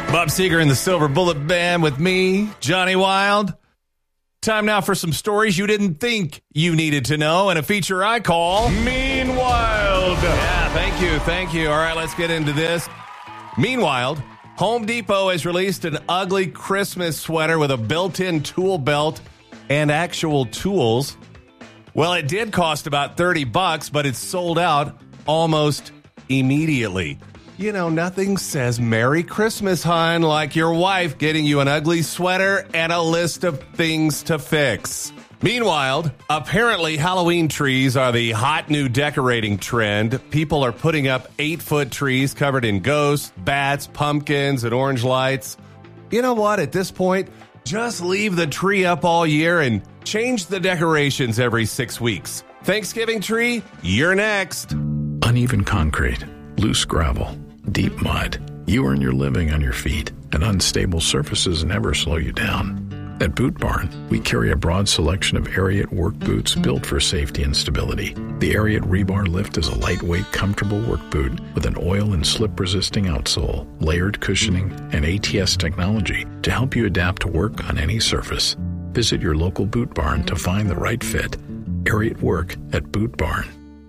Bob Seger and the Silver Bullet Band with me, Johnny Wild. Time now for some stories you didn't think you needed to know, and a feature I call Meanwhile. Yeah, thank you. All right, let's get into this. Meanwhile, Home Depot has released an ugly Christmas sweater with a built-in tool belt and actual tools. Well, it did cost about $30, but it's sold out almost immediately. You know, nothing says Merry Christmas, hon, like your wife getting you an ugly sweater and a list of things to fix. Meanwhile, apparently Halloween trees are the hot new decorating trend. People are putting up 8-foot trees covered in ghosts, bats, pumpkins, and orange lights. You know what? At this point, just leave the tree up all year and change the decorations every 6 weeks. Thanksgiving tree, you're next. Uneven concrete, loose gravel, deep mud. You earn your living on your feet, and unstable surfaces never slow you down. At Boot Barn, we carry a broad selection of Ariat work boots built for safety and stability. The Ariat Rebar Lift is a lightweight, comfortable work boot with an oil and slip-resisting outsole, layered cushioning, and ATS technology to help you adapt to work on any surface. Visit your local Boot Barn to find the right fit. Ariat Work at Boot Barn.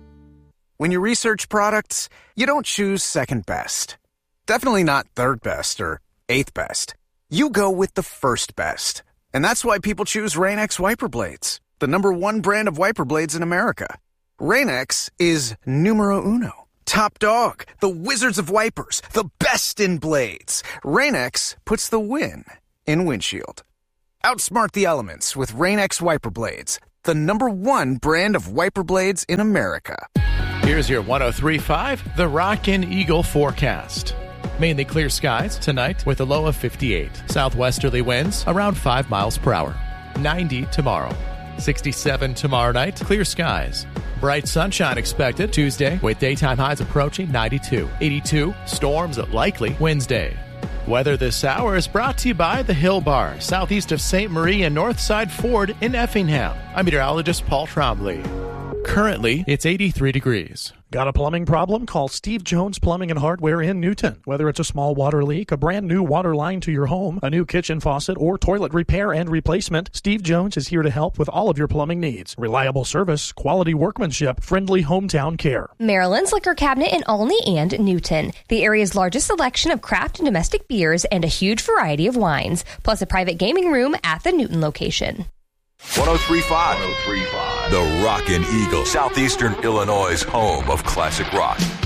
When you research products, you don't choose second best. Definitely not third best or eighth best. You go with the first best. And that's why people choose Rain-X wiper blades, the #1 brand of wiper blades in America. Rain-X is numero uno. Top dog, the wizards of wipers, the best in blades. Rain-X puts the win in windshield. Outsmart the elements with Rain-X wiper blades, the #1 brand of wiper blades in America. Here's your 103.5, The Rockin' Eagle forecast. Mainly clear skies tonight with a low of 58. Southwesterly winds around 5 miles per hour. 90 tomorrow. 67 tomorrow night, clear skies. Bright sunshine expected Tuesday with daytime highs approaching 92. 82, storms likely Wednesday. Weather this hour is brought to you by the Hill Bar, southeast of St. Marie and Northside Ford in Effingham. I'm meteorologist Paul Trombley. Currently, it's 83 degrees. Got a plumbing problem? Call Steve Jones Plumbing and Hardware in Newton. Whether it's a small water leak, a brand new water line to your home, a new kitchen faucet, or toilet repair and replacement, Steve Jones is here to help with all of your plumbing needs. Reliable service, quality workmanship, friendly hometown care. Maryland's Liquor Cabinet in Olney and Newton. The area's largest selection of craft and domestic beers and a huge variety of wines, plus a private gaming room at the Newton location. 103.5. The Rockin' Eagle, Southeastern Illinois' home of classic rock.